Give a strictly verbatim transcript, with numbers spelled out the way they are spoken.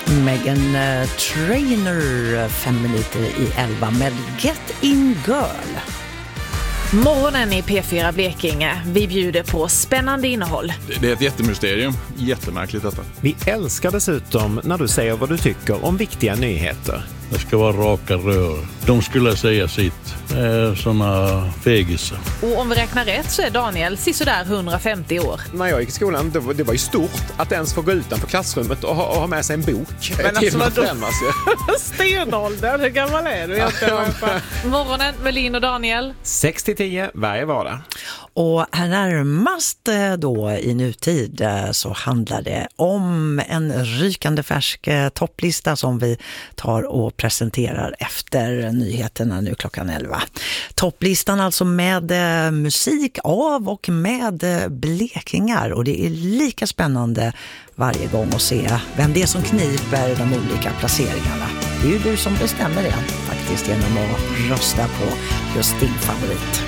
Meghan eh, Trainor, fem minuter i elva med Get In Girl. Morgonen i P fyra Blekinge. Vi bjuder på spännande innehåll. Det är ett jättemysterium. Jättemärkligt detta. Vi älskar dessutom när du säger vad du tycker om viktiga nyheter. Det ska vara raka rör. De skulle säga sitt. Eh, såna fegisar. Och om vi räknar rätt så är Daniel sisådär hundrafemtio år. När jag gick i skolan, det var, det var ju stort att ens få gå utanför klassrummet och ha, och ha med sig en bok. Men alltså vad då? Stenålder, hur gammal är du? Morgonen med Lin och Daniel. sex till tio varje vardag. Och här närmast eh, då i nutid eh, så handlar det om en rykande färsk eh, topplista som vi tar och presenterar efter nyheterna nu klockan elva. Topplistan alltså med eh, musik av och med eh, blekingar, och det är lika spännande varje gång att se vem det är som kniper de olika placeringarna. Det är ju du som bestämmer det faktiskt genom att rösta på just din favorit.